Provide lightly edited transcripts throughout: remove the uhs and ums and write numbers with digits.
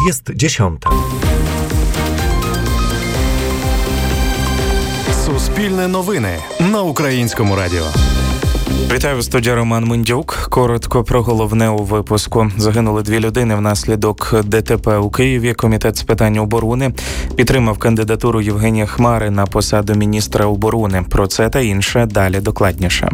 Jest 10. Суспільне новини на Українському радіо. Вітаю, в студії Роман Мендюк. Коротко про головне у випуску. Загинули 2 людини внаслідок ДТП у Києві. Комітет з питань оборони підтримав кандидатуру Євгенія Хмари на посаду міністра оборони. Про це та інше далі докладніше.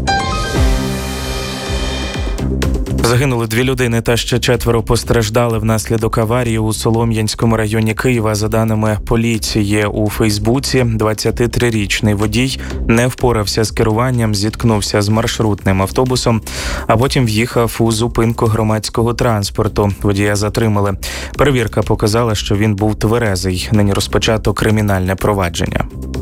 Загинули 2 людини та ще 4 постраждали внаслідок аварії у Солом'янському районі Києва. За даними поліції у Фейсбуці, 23-річний водій не впорався з керуванням, зіткнувся з маршрутним автобусом, а потім в'їхав у зупинку громадського транспорту. Водія затримали. Перевірка показала, що він був тверезий. Нині розпочато кримінальне провадження.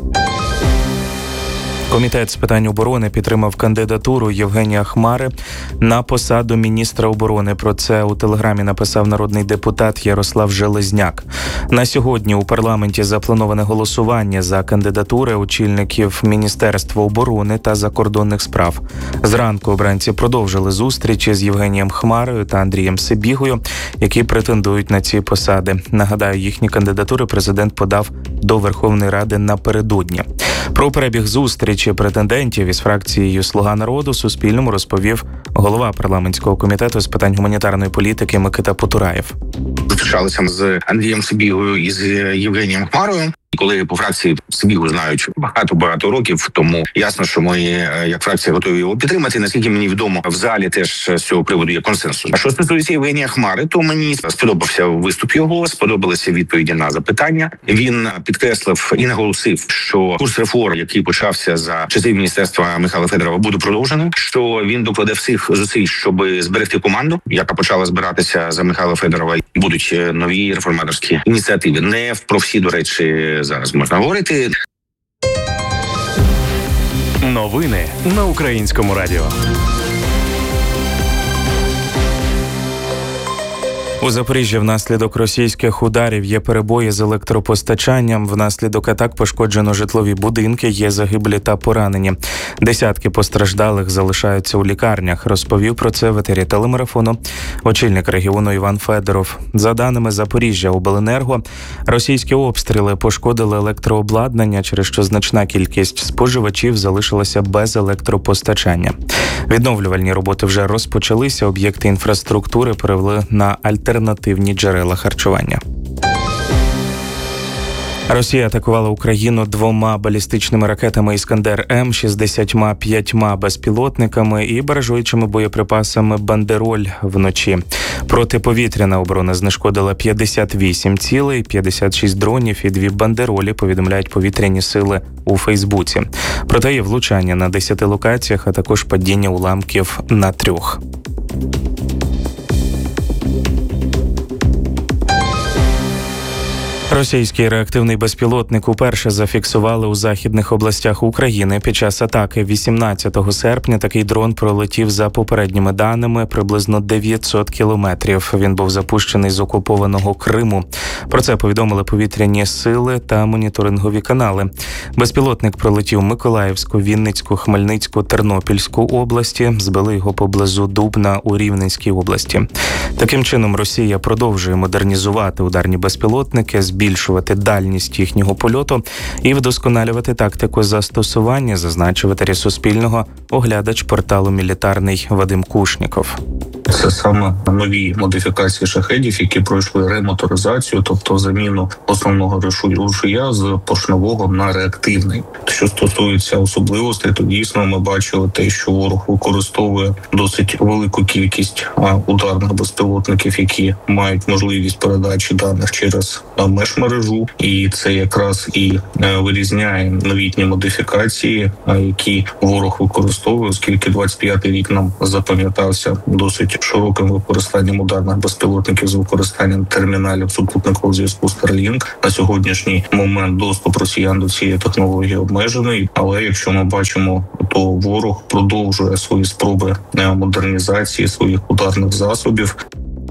Комітет з питань оборони підтримав кандидатуру Євгенія Хмари на посаду міністра оборони. Про це у Телеграмі написав народний депутат Ярослав Железняк. На сьогодні у парламенті заплановане голосування за кандидатури очільників Міністерства оборони та закордонних справ. Зранку обранці продовжили зустрічі з Євгенієм Хмарою та Андрієм Сибігою, які претендують на ці посади. Нагадаю, їхні кандидатури президент подав до Верховної Ради напередодні. Про перебіг зустрічі претендентів із фракцією «Слуга народу» Суспільному розповів голова парламентського комітету з питань гуманітарної політики Микита Потураєв. Зустрічалися з Андрієм Сибігою і з Євгенієм Хмарою. Колеги по фракції Сибігу знають багато років, тому ясно, що ми, як фракція, готові його підтримати. Наскільки мені відомо, в залі теж з цього приводу є консенсус. А що стосується Євгенія Хмари, то мені сподобався виступ його, сподобалися відповіді на запитання. Він підкреслив і наголосив, що курс реформ, який почався за часів міністерства Михайла Федорова, буде продовжений, що він докладе всіх зусиль, щоб зберегти команду, яка почала збиратися за Михайла Федорова. Будуть нові реформаторські ініціативи. Не про всі, до речі, зараз можна говорити. Новини на Українському радіо. У Запоріжжі внаслідок російських ударів є перебої з електропостачанням. Внаслідок атак пошкоджено житлові будинки, є загиблі та поранені. Десятки постраждалих залишаються у лікарнях, розповів про це в етері телемарафону очільник регіону Іван Федоров. За даними Запоріжжя обленерго, російські обстріли пошкодили електрообладнання, через що значна кількість споживачів залишилася без електропостачання. Відновлювальні роботи вже розпочалися, об'єкти інфраструктури перевели на альтернативні джерела харчування. Росія атакувала Україну 2 балістичними ракетами «Іскандер-М», 65 безпілотниками і баражуючими боєприпасами «Бандероль» вночі. Протиповітряна оборона знешкодила 58 цілей, 56 дронів і 2 бандеролі, повідомляють повітряні сили у Фейсбуці. Проте є влучання на 10 локаціях, а також падіння уламків на 3. Російський реактивний безпілотник уперше зафіксували у західних областях України. Під час атаки 18 серпня такий дрон пролетів, за попередніми даними, приблизно 900 кілометрів. Він був запущений з окупованого Криму. Про це повідомили повітряні сили та моніторингові канали. Безпілотник пролетів Миколаївську, Вінницьку, Хмельницьку, Тернопільську області. Збили його поблизу Дубна у Рівненській області. Таким чином, Росія продовжує модернізувати ударні безпілотники, збільшувати дальність їхнього польоту і вдосконалювати тактику застосування, зазначив в етері Суспільного оглядач порталу «Мілітарний» Вадим Кушніков. Це саме нові модифікації шахедів, які пройшли ремоторизацію, тобто заміну основного рушія з поршневого на реактивний. Що стосується особливостей, то дійсно ми бачили те, що ворог використовує досить велику кількість ударних безпілотників, які мають можливість передачі даних через межмережу, і це якраз і вирізняє новітні модифікації, які ворог використовує, оскільки 25-й рік нам запам'ятався досить широким використанням ударних безпілотників з використанням терміналів супутникового зв'язку Starlink. На сьогоднішній момент доступ росіян до цієї технології обмежений, але якщо ми бачимо, то ворог продовжує свої спроби модернізації своїх ударних засобів.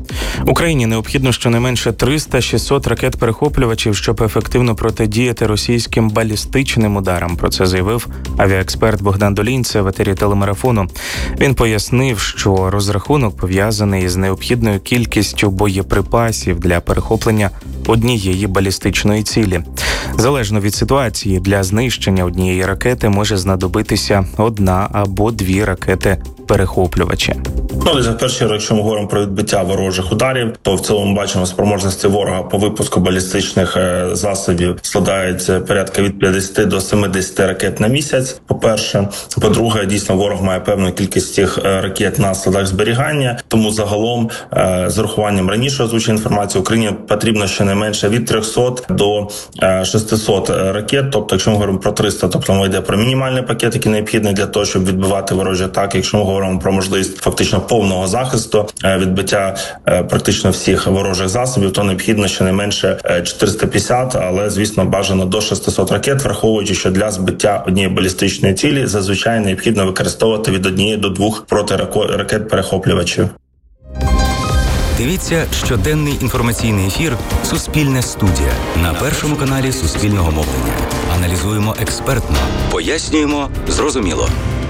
Україні необхідно щонайменше 300-600 ракет-перехоплювачів, щоб ефективно протидіяти російським балістичним ударам. Про це заявив авіаексперт Богдан Долінцев в етері телемарафону. Він пояснив, що розрахунок пов'язаний із необхідною кількістю боєприпасів для перехоплення однієї балістичної цілі. Залежно від ситуації, для знищення однієї ракети може знадобитися 1 або 2 ракети-перехоплювачі. В першу чергу, якщо ми говоримо про відбиття ворожих ударів, то в цілому бачимо спроможності ворога по випуску балістичних засобів складають порядка від 50 до 70 ракет на місяць. По-перше. По-друге, дійсно, ворог має певну кількість цих ракет на складах зберігання. Тому загалом, з урахуванням раніше озвученої інформації, Україні потрібно щонайменше від 300 до 600 ракет. Тобто, якщо ми говоримо про 300, тобто мова йде про мінімальний пакет, який необхідний для того, щоб відбивати ворожі атаки. Якщо ми говоримо про можливість фактично повного захисту, відбиття практично всіх ворожих засобів, то необхідно щонайменше 450, але, звісно, бажано до 600 ракет, враховуючи, що для збиття однієї балістичної цілі зазвичай необхідно використовувати від 1 до 2 протиракет-перехоплювачів. Дивіться щоденний інформаційний ефір «Суспільне студія» на Першому каналі Суспільного мовлення. Аналізуємо експертно, пояснюємо зрозуміло.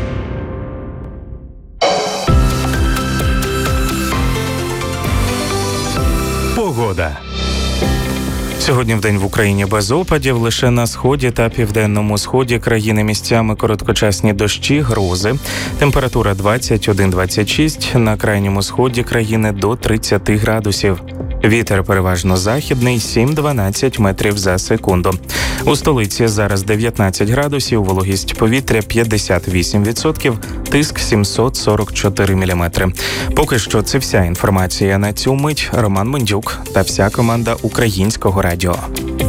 Погода. Сьогодні вдень в Україні без опадів, лише на сході та південному сході країни місцями короткочасні дощі, грози. Температура 21-26, на крайньому сході країни до 30 градусів. Вітер переважно західний, 7-12 метрів за секунду. У столиці зараз 19 градусів, вологість повітря 58%, тиск 744 міліметри. Поки що це вся інформація на цю мить. Роман Мендюк та вся команда Українського радіо.